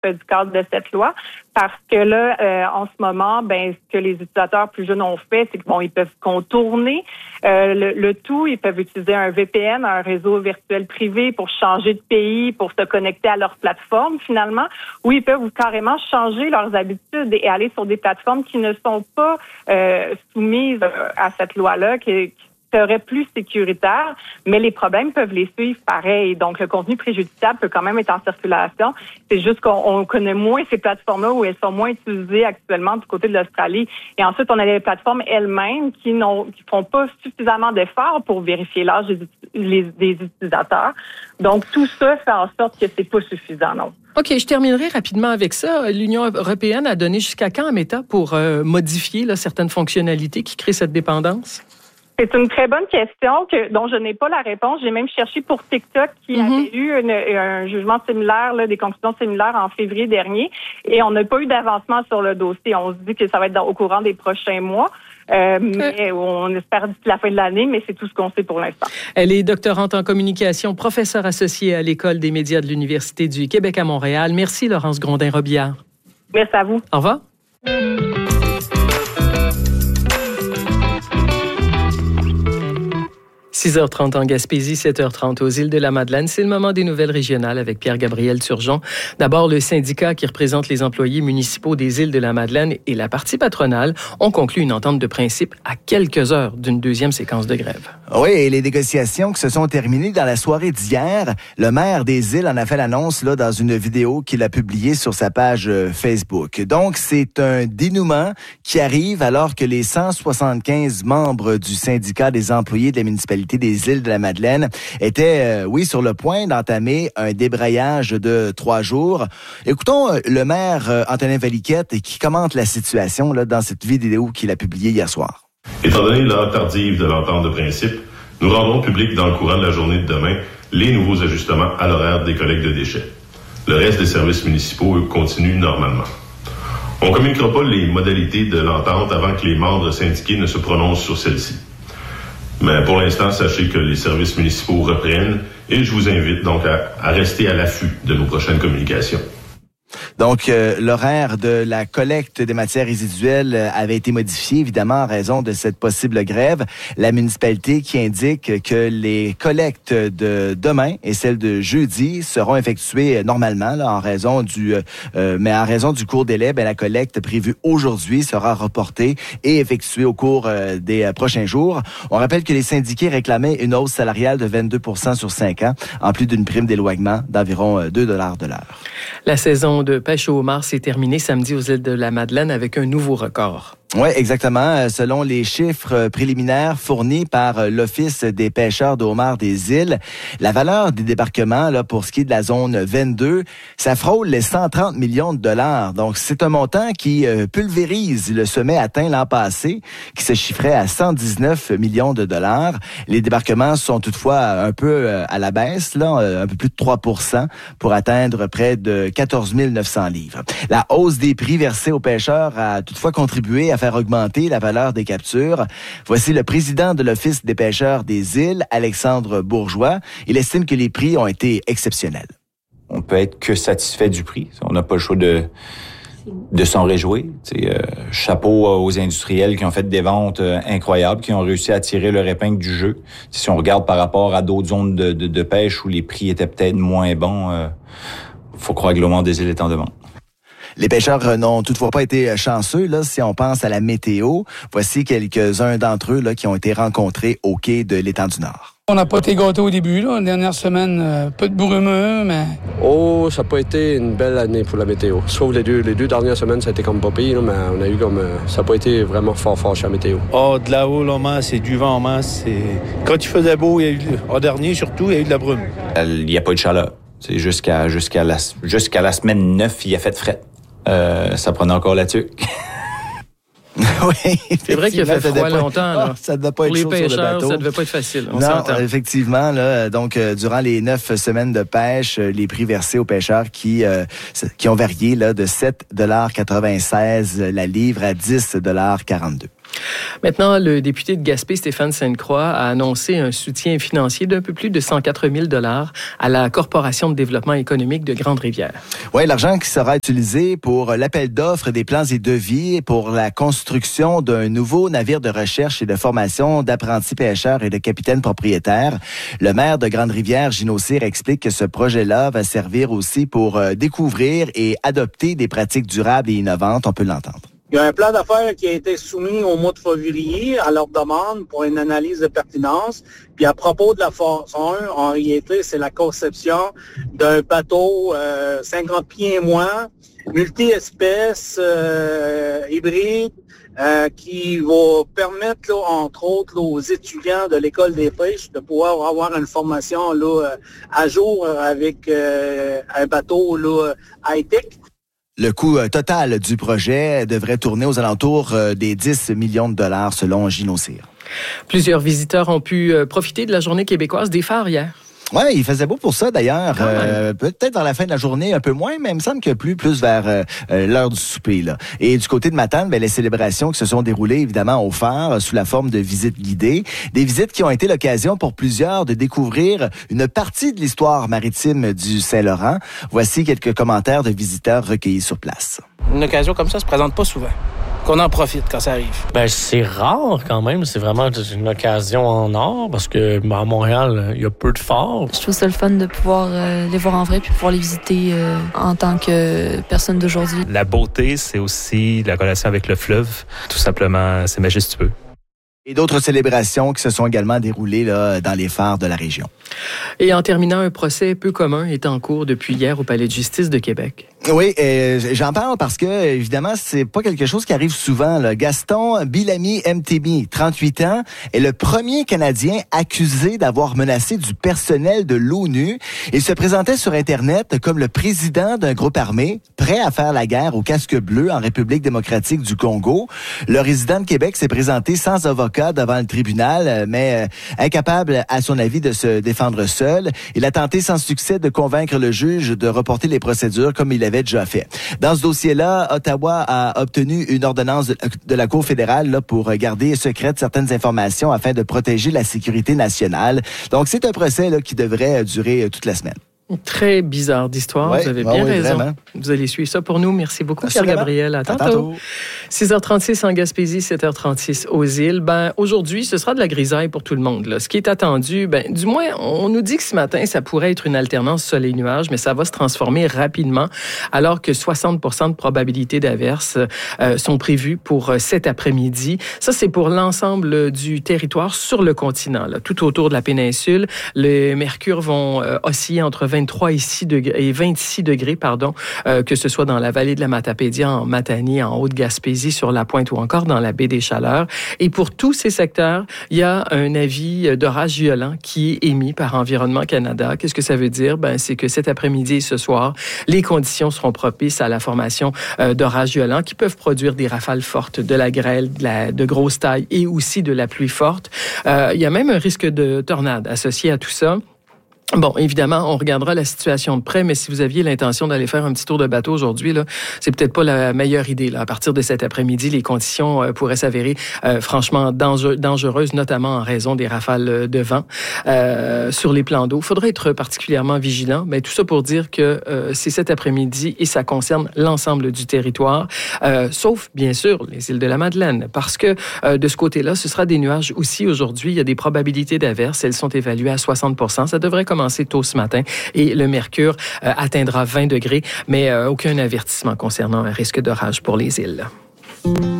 du cadre de cette loi, parce que là, en ce moment, ce que les utilisateurs plus jeunes ont fait, c'est qu'ils peuvent contourner le tout. Ils peuvent utiliser un VPN, un réseau virtuel privé, pour changer de pays, pour se connecter à leur plateforme, finalement, ou ils peuvent carrément changer leurs habitudes et aller sur des plateformes qui ne sont pas soumises à cette loi-là, qui serait plus sécuritaire, mais les problèmes peuvent les suivre pareil. Donc, le contenu préjudiciable peut quand même être en circulation. C'est juste qu'on connaît moins ces plateformes-là où elles sont moins utilisées actuellement du côté de l'Australie. Et ensuite, on a les plateformes elles-mêmes qui font pas suffisamment d'efforts pour vérifier l'âge des utilisateurs. Donc, tout ça fait en sorte que c'est pas suffisant, non. OK, je terminerai rapidement avec ça. L'Union européenne a donné jusqu'à quand à Meta pour modifier certaines fonctionnalités qui créent cette dépendance? C'est une très bonne question dont je n'ai pas la réponse. J'ai même cherché pour TikTok qui avait eu un jugement similaire, des conclusions similaires en février dernier, et on n'a pas eu d'avancement sur le dossier. On se dit que ça va être au courant des prochains mois. Mais on espère d'ici la fin de l'année, mais c'est tout ce qu'on sait pour l'instant. Elle est doctorante en communication, professeure associée à l'École des médias de l'Université du Québec à Montréal. Merci, Laurence Grondin-Robillard. Merci à vous. Au revoir. 6h30 en Gaspésie, 7h30 aux îles de la Madeleine. C'est le moment des nouvelles régionales avec Pierre-Gabriel Turgeon. D'abord, le syndicat qui représente les employés municipaux des îles de la Madeleine et la partie patronale ont conclu une entente de principe à quelques heures d'une deuxième séquence de grève. Oui, et les négociations qui se sont terminées dans la soirée d'hier, le maire des îles en a fait l'annonce dans une vidéo qu'il a publiée sur sa page Facebook. Donc, c'est un dénouement qui arrive alors que les 175 membres du syndicat des employés de la municipalité des îles de la Madeleine étaient, sur le point d'entamer un débrayage de 3 jours. Écoutons le maire Antonin Valiquette qui commente la situation dans cette vidéo qu'il a publiée hier soir. Étant donné l'heure tardive de l'entente de principe, nous rendrons public dans le courant de la journée de demain les nouveaux ajustements à l'horaire des collectes de déchets. Le reste des services municipaux, eux, continuent normalement. On ne communiquera pas les modalités de l'entente avant que les membres syndiqués ne se prononcent sur celle-ci. Mais pour l'instant, sachez que les services municipaux reprennent et je vous invite donc à rester à l'affût de nos prochaines communications. Donc, l'horaire de la collecte des matières résiduelles avait été modifié, évidemment, en raison de cette possible grève. La municipalité qui indique que les collectes de demain et celles de jeudi seront effectuées normalement, en raison du court délai, la collecte prévue aujourd'hui sera reportée et effectuée au cours des prochains jours. On rappelle que les syndiqués réclamaient une hausse salariale de 22% sur 5 ans, en plus d'une prime d'éloignement d'environ 2 $ de l'heure. La saison de pêche au homard s'est terminée samedi aux îles de la Madeleine avec un nouveau record. Oui, exactement. Selon les chiffres préliminaires fournis par l'Office des pêcheurs de homards des îles, la valeur des débarquements pour ce qui est de la zone 22, ça frôle les 130 millions de dollars. Donc, c'est un montant qui pulvérise le sommet atteint l'an passé, qui se chiffrait à 119 millions de dollars. Les débarquements sont toutefois un peu à la baisse, un peu plus de 3%, pour atteindre près de 14 900 livres. La hausse des prix versés aux pêcheurs a toutefois contribué à faire augmenter la valeur des captures. Voici le président de l'Office des pêcheurs des îles, Alexandre Bourgeois. Il estime que les prix ont été exceptionnels. On peut être que satisfait du prix. On n'a pas le choix de s'en réjouir. Chapeau aux industriels qui ont fait des ventes incroyables, qui ont réussi à tirer leur épingle du jeu. Si on regarde par rapport à d'autres zones de pêche où les prix étaient peut-être moins bons, faut croire que le monde des îles est en demande. Les pêcheurs n'ont toutefois pas été chanceux, si on pense à la météo. Voici quelques-uns d'entre eux qui ont été rencontrés au quai de l'Étang du Nord. On n'a pas été gâtés au début. La dernière semaine, peu de brumeux, mais... Oh, ça n'a pas été une belle année pour la météo. Sauf les deux dernières semaines, ça a été comme pas pire, mais on a eu comme... ça n'a pas été vraiment fort chez la météo. Oh, de là-haut, c'est du vent en masse. Quand il faisait beau, en dernier surtout, il y a eu de la brume. Il n'y a pas eu de chaleur. C'est jusqu'à la semaine 9, il a fait fret. Ça prenait encore la tuque. Oui, c'est vrai qu'il a fait froid longtemps. Ça ne devait pas être chaud sur le bateau. Pour les pêcheurs, ça ne devait pas être facile. Non, effectivement. Donc, durant les 9 semaines de pêche, les prix versés aux pêcheurs qui ont varié de 7,96 $ la livre à 10,42 $. Maintenant, le député de Gaspé, Stéphane Sainte-Croix, a annoncé un soutien financier d'un peu plus de 104 000 $ à la Corporation de développement économique de Grande-Rivière. Oui, l'argent qui sera utilisé pour l'appel d'offres des plans et devis pour la construction d'un nouveau navire de recherche et de formation d'apprentis pêcheurs et de capitaines propriétaires. Le maire de Grande-Rivière, Gino Cyr, explique que ce projet-là va servir aussi pour découvrir et adopter des pratiques durables et innovantes. On peut l'entendre. Il y a un plan d'affaires qui a été soumis au mois de février à leur demande pour une analyse de pertinence. Puis à propos de la phase 1, en réalité, c'est la conception d'un bateau 50 pieds et moins, multi-espèces, hybride, qui va permettre, là, entre autres, là, aux étudiants de l'École des pêches de pouvoir avoir une formation là, à jour avec un bateau là, high-tech. Le coût total du projet devrait tourner aux alentours des 10 millions de dollars selon Gino Cyr. Plusieurs visiteurs ont pu profiter de la journée québécoise des phares hier. Oui, il faisait beau pour ça d'ailleurs. Peut-être dans la fin de la journée un peu moins, mais il me semble que plus vers l'heure du souper. Là. Et du côté de Matane, les célébrations qui se sont déroulées évidemment au phare sous la forme de visites guidées. Des visites qui ont été l'occasion pour plusieurs de découvrir une partie de l'histoire maritime du Saint-Laurent. Voici quelques commentaires de visiteurs recueillis sur place. Une occasion comme ça se présente pas souvent. Qu'on en profite quand ça arrive. Ben c'est rare quand même. C'est vraiment une occasion en or parce que à Montréal, il y a peu de phares. Je trouve ça le fun de pouvoir les voir en vrai puis pouvoir les visiter en tant que personne d'aujourd'hui. La beauté, c'est aussi la relation avec le fleuve. Tout simplement, c'est majestueux. Et d'autres célébrations qui se sont également déroulées là, dans les phares de la région. Et en terminant, un procès peu commun est en cours depuis hier au Palais de justice de Québec. Oui, j'en parle parce que, évidemment, c'est pas quelque chose qui arrive souvent. Là. Gaston Bilami Mtemi, 38 ans, est le premier Canadien accusé d'avoir menacé du personnel de l'ONU. Il se présentait sur Internet comme le président d'un groupe armé, prêt à faire la guerre au casque bleu en République démocratique du Congo. Le résident de Québec s'est présenté sans avocat devant le tribunal, mais incapable, à son avis, de se défendre seul. Il a tenté sans succès de convaincre le juge de reporter les procédures comme il avait déjà fait. Dans ce dossier-là, Ottawa a obtenu une ordonnance de la Cour fédérale là, pour garder secrètes certaines informations afin de protéger la sécurité nationale. Donc, c'est un procès là, qui devrait durer toute la semaine. Très bizarre d'histoire. Ouais, vous avez bien raison. Vraiment. Vous allez suivre ça pour nous. Merci beaucoup, Pierre-Gabriel. À tantôt. 6h36 en Gaspésie, 7h36 aux îles. Aujourd'hui, ce sera de la grisaille pour tout le monde. Là. Ce qui est attendu, du moins, on nous dit que ce matin, ça pourrait être une alternance soleil-nuage, mais ça va se transformer rapidement, alors que 60% de probabilité d'averse sont prévues pour cet après-midi. Ça, c'est pour l'ensemble du territoire sur le continent, là, tout autour de la péninsule. Les mercures vont osciller entre 23 et 26 degrés, que ce soit dans la vallée de la Matapédia, en Matanie, en Haute-Gaspésie, sur la Pointe ou encore dans la baie des Chaleurs. Et pour tous ces secteurs, il y a un avis d'orage violent qui est émis par Environnement Canada. Qu'est-ce que ça veut dire? C'est que cet après-midi et ce soir, les conditions seront propices à la formation d'orages violents qui peuvent produire des rafales fortes, de la grêle, de grosse taille et aussi de la pluie forte. Il y a même un risque de tornade associé à tout ça. Bon, évidemment, on regardera la situation de près, mais si vous aviez l'intention d'aller faire un petit tour de bateau aujourd'hui, là, c'est peut-être pas la meilleure idée. Là. À partir de cet après-midi, les conditions pourraient s'avérer franchement dangereuses, notamment en raison des rafales de vent sur les plans d'eau. Il faudrait être particulièrement vigilant, mais tout ça pour dire que c'est cet après-midi et ça concerne l'ensemble du territoire, sauf, bien sûr, les îles de la Madeleine, parce que de ce côté-là, ce sera des nuages aussi aujourd'hui. Il y a des probabilités d'averses. Elles sont évaluées à 60%. Ça devrait commencer tôt ce matin et le mercure atteindra 20 degrés, mais aucun avertissement concernant un risque d'orage pour les îles.